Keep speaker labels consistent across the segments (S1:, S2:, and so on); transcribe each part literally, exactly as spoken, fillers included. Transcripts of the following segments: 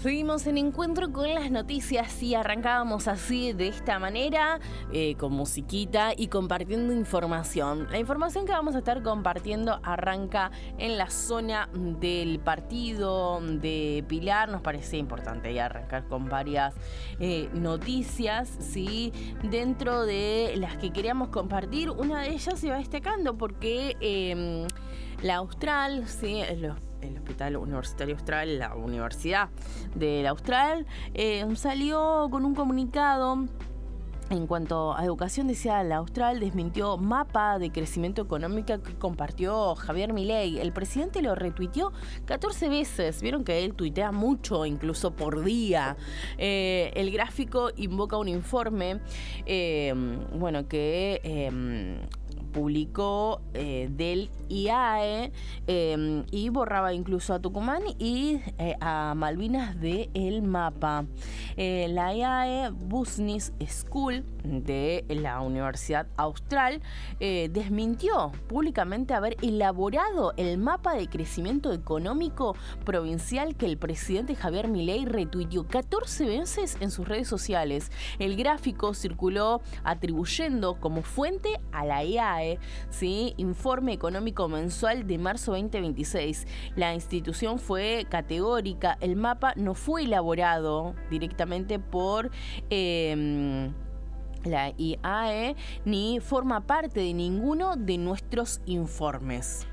S1: Seguimos en Encuentro con las noticias y arrancábamos así, de esta manera, eh, con musiquita y compartiendo información. La información que vamos a estar compartiendo arranca en la zona del partido de Pilar. Nos parece importante ahí arrancar con varias eh, noticias, ¿sí? Dentro de las que queríamos compartir, una de ellas se va destacando porque eh, la Austral, ¿sí? Los el Hospital Universitario Austral, la Universidad del Austral, eh, salió con un comunicado. En cuanto a educación, decía, la Austral desmintió mapa de crecimiento económico que compartió Javier Milei. El presidente lo retuiteó catorce veces. Vieron que él tuitea mucho, incluso por día. Eh, el gráfico invoca un informe, eh, bueno, que... Eh, publicó eh, del I A E eh, y borraba incluso a Tucumán y eh, a Malvinas del mapa. Eh, la I A E Business School de la Universidad Austral eh, desmintió públicamente haber elaborado el mapa de crecimiento económico provincial que el presidente Javier Milei retuiteó catorce veces en sus redes sociales. El gráfico circuló atribuyendo como fuente a la I A E, ¿sí? Informe económico mensual de marzo veinte veintiséis. La institución fue categórica. El mapa no fue elaborado directamente por eh, la I A E ni forma parte de ninguno de nuestros informes.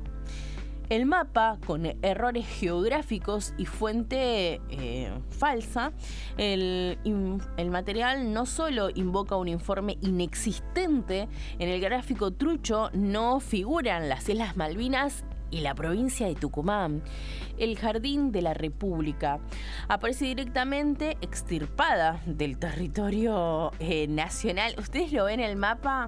S1: El mapa, con errores geográficos y fuente eh, falsa, el, el material no solo invoca un informe inexistente, en el gráfico trucho no figuran las Islas Malvinas y la provincia de Tucumán. El Jardín de la República aparece directamente extirpada del territorio eh, nacional. ¿Ustedes lo ven en el mapa?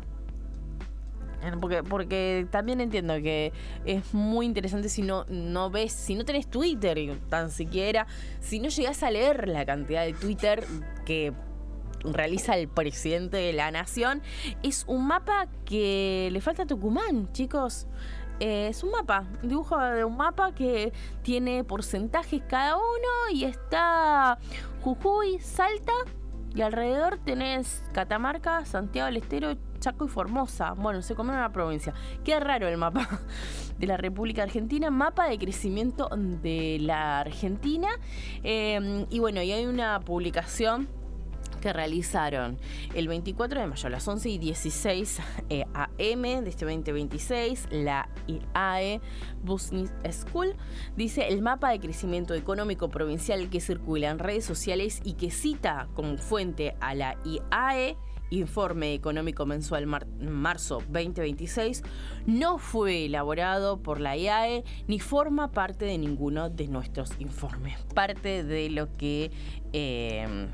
S1: Porque, porque también entiendo que es muy interesante si no, no ves, si no tenés Twitter tan siquiera, si no llegás a leer la cantidad de Twitter que realiza el presidente de la nación. Es un mapa que le falta a Tucumán, chicos. Eh, es un mapa, un dibujo de un mapa que tiene porcentajes cada uno y está Jujuy, Salta y alrededor tenés Catamarca, Santiago del Estero, Chaco y Formosa. Bueno, se come una provincia. Qué raro el mapa de la República Argentina. Mapa de crecimiento de la Argentina. Eh, y bueno, y hay una publicación que realizaron el veinticuatro de mayo a las once y dieciséis eh, a eme de este veinte veintiséis, la I A E Business School dice: el mapa de crecimiento económico provincial que circula en redes sociales y que cita como fuente a la I A E, Informe Económico Mensual mar- marzo veinte veintiséis, no fue elaborado por la I A E ni forma parte de ninguno de nuestros informes. Parte de lo que eh,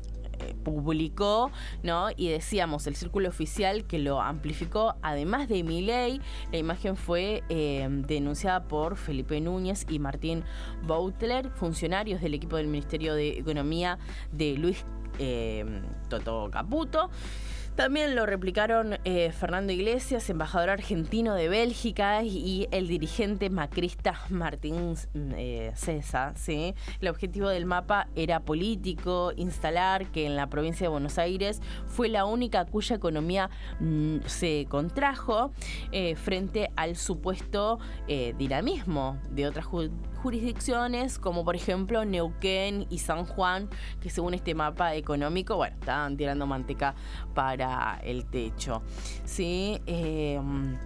S1: publicó, ¿no? Y decíamos, el círculo oficial que lo amplificó, además de Milei, la imagen fue eh, denunciada por Felipe Núñez y Martín Boutler, funcionarios del equipo del Ministerio de Economía de Luis eh, Toto Caputo. También lo replicaron eh, Fernando Iglesias, embajador argentino de Bélgica, y el dirigente macrista Martín eh, César, ¿sí? El objetivo del mapa era político, instalar que en la provincia de Buenos Aires fue la única cuya economía mm, se contrajo eh, frente al supuesto eh, dinamismo de otras ju- jurisdicciones, como por ejemplo Neuquén y San Juan, que según este mapa económico, bueno, estaban tirando manteca para el techo, ¿sí? Eh,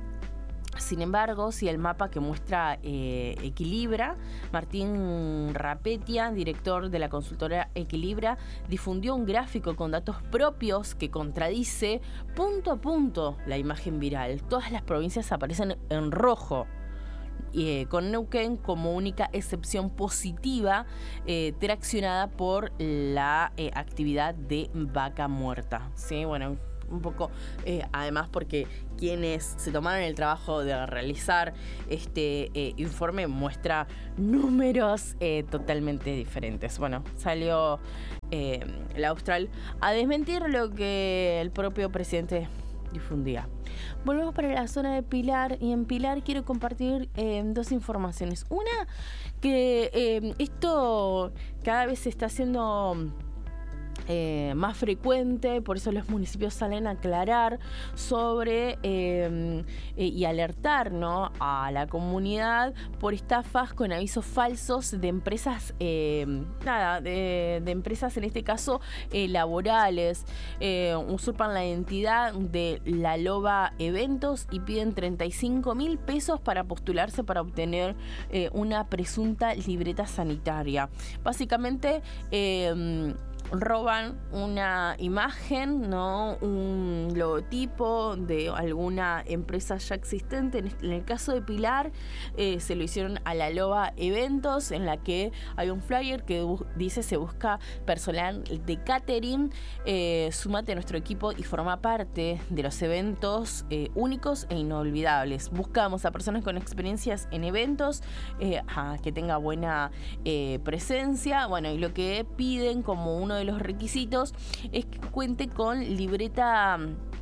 S1: sin embargo, si el mapa que muestra eh, Equilibra, Martín Rapetia, director de la consultora Equilibra, difundió un gráfico con datos propios que contradice punto a punto la imagen viral. Todas las provincias aparecen en rojo, Eh, con Neuquén como única excepción positiva, eh, traccionada por la eh, actividad de vaca muerta. Sí, bueno, un poco, eh, además porque quienes se tomaron el trabajo de realizar este eh, informe muestra números eh, totalmente diferentes. Bueno, salió eh, la Austral a desmentir lo que el propio presidente difundida. Volvemos para la zona de Pilar, y en Pilar quiero compartir eh, dos informaciones. Una, que eh, esto cada vez se está haciendo Eh, más frecuente, por eso los municipios salen a aclarar sobre eh, eh, y alertar, ¿no?, a la comunidad por estafas con avisos falsos de empresas, eh, nada, de, de empresas en este caso eh, laborales. Eh, usurpan la identidad de La Loba Eventos y piden treinta y cinco mil pesos para postularse para obtener eh, una presunta libreta sanitaria. Básicamente, eh, roban una imagen, ¿no?, un logotipo de alguna empresa ya existente. En el caso de Pilar, eh, se lo hicieron a La Loba Eventos, en la que hay un flyer que bu- dice: se busca personal de catering, eh, súmate a nuestro equipo y forma parte de los eventos eh, únicos e inolvidables. Buscamos a personas con experiencias en eventos, eh, a que tenga buena eh, presencia. Bueno, y lo que piden como uno de los requisitos es que cuente con libreta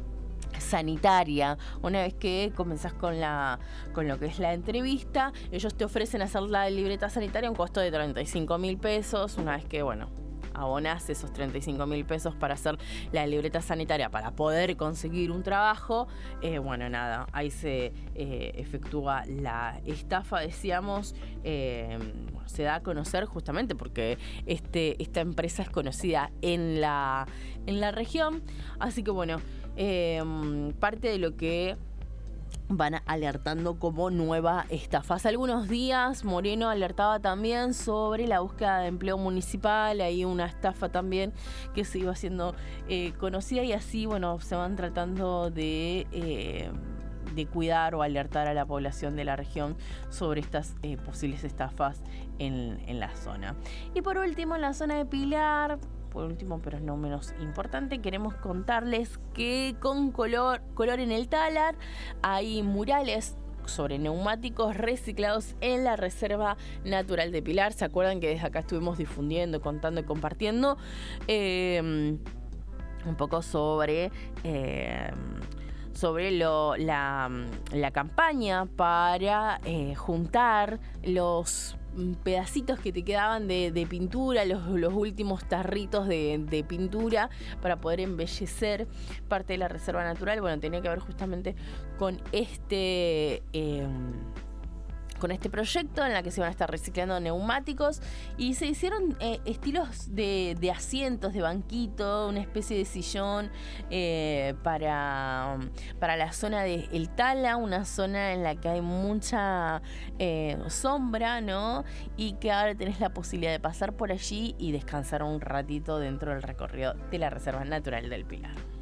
S1: sanitaria. Una vez que comenzás con la con lo que es la entrevista, ellos te ofrecen hacer la libreta sanitaria a un costo de treinta y cinco mil pesos. Una vez que, bueno, abonás esos treinta y cinco mil pesos para hacer la libreta sanitaria para poder conseguir un trabajo, eh, bueno, nada, ahí se eh, efectúa la estafa, decíamos. eh, se da a conocer justamente porque este, esta empresa es conocida en la, en la región, así que bueno, eh, parte de lo que van alertando como nueva estafa. Hace algunos días Moreno alertaba también sobre la búsqueda de empleo municipal, hay una estafa también que se iba haciendo eh, conocida, y así, bueno, se van tratando de eh, de cuidar o alertar a la población de la región sobre estas eh, posibles estafas en, en la zona. Y por último, en la zona de Pilar, por último pero no menos importante, queremos contarles que con color, color en el Talar hay murales sobre neumáticos reciclados en la Reserva Natural de Pilar. ¿Se acuerdan que desde acá estuvimos difundiendo, contando y compartiendo eh, un poco sobre... Eh, sobre lo, la, la campaña para eh, juntar los pedacitos que te quedaban de, de pintura, los, los últimos tarritos de, de pintura para poder embellecer parte de la reserva natural? Bueno, tenía que ver justamente con este... Eh, con este proyecto en la que se van a estar reciclando neumáticos, y se hicieron eh, estilos de, de asientos, de banquito, una especie de sillón eh, para, para la zona de El Tala, una zona en la que hay mucha eh, sombra, ¿no? Y que ahora tenés la posibilidad de pasar por allí y descansar un ratito dentro del recorrido de la Reserva Natural del Pilar.